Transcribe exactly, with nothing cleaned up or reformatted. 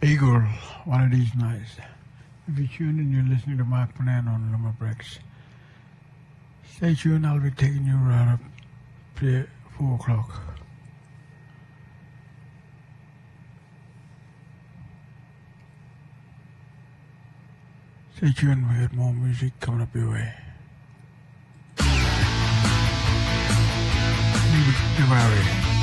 Eagle, one of these nights. If you're tuned in, you're listening to Mark Panan on Lumabrex. Stay tuned, I'll be taking you around up to four o'clock. Stay tuned, we got more music coming up your way. David DeVary.